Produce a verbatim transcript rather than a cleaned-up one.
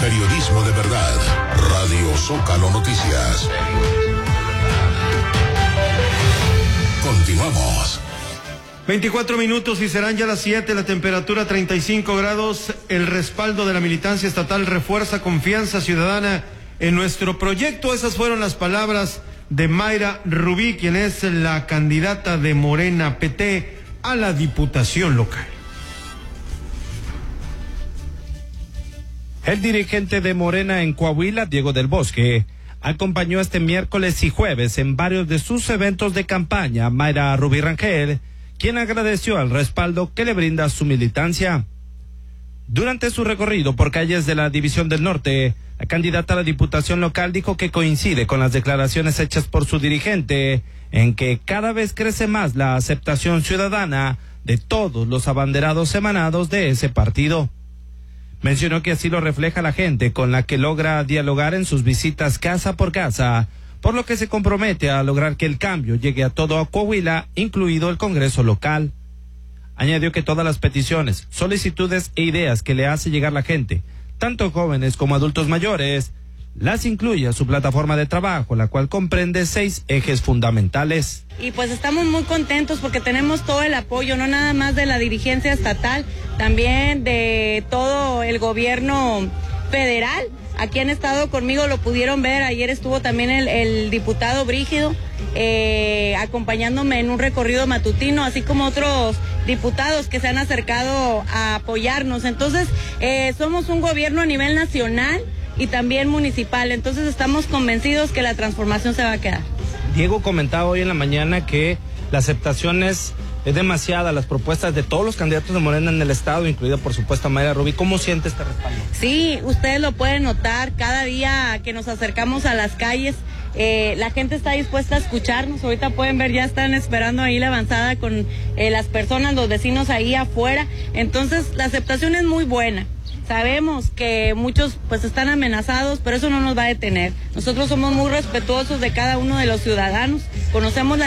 Periodismo de verdad. Radio Zócalo Noticias. Continuamos. veinticuatro minutos y serán ya las siete, la temperatura treinta y cinco grados. El respaldo de la militancia estatal refuerza confianza ciudadana en nuestro proyecto. Esas fueron las palabras de Mayra Rubí, quien es la candidata de Morena P T a la diputación local. El dirigente de Morena en Coahuila, Diego del Bosque, acompañó este miércoles y jueves en varios de sus eventos de campaña a Mayra Rubí Rangel, quien agradeció el respaldo que le brinda su militancia. Durante su recorrido por calles de la División del Norte, la candidata a la diputación local dijo que coincide con las declaraciones hechas por su dirigente, en que cada vez crece más la aceptación ciudadana de todos los abanderados emanados de ese partido. Mencionó que así lo refleja la gente con la que logra dialogar en sus visitas casa por casa, por lo que se compromete a lograr que el cambio llegue a todo Coahuila, incluido el Congreso local. Añadió que todas las peticiones, solicitudes e ideas que le hace llegar la gente, tanto jóvenes como adultos mayores, las incluye a su plataforma de trabajo, la cual comprende seis ejes fundamentales. Y pues estamos muy contentos porque tenemos todo el apoyo, no nada más de la dirigencia estatal, también de todo el gobierno federal. Aquí han estado conmigo, lo pudieron ver, ayer estuvo también el, el diputado Brígido eh, acompañándome en un recorrido matutino, así como otros diputados que se han acercado a apoyarnos. Entonces, eh, somos un gobierno a nivel nacional y también municipal, entonces estamos convencidos que la transformación se va a quedar. Diego comentaba hoy en la mañana que la aceptación es, es demasiada, las propuestas de todos los candidatos de Morena en el estado, incluida por supuesto a Mayra Rubí. ¿Cómo siente este respaldo? Sí, ustedes lo pueden notar, cada día que nos acercamos a las calles, eh, la gente está dispuesta a escucharnos. Ahorita pueden ver, ya están esperando ahí la avanzada con eh, las personas, los vecinos ahí afuera, entonces la aceptación es muy buena. Sabemos que muchos pues están amenazados, pero eso no nos va a detener. Nosotros somos muy respetuosos de cada uno de los ciudadanos, conocemos la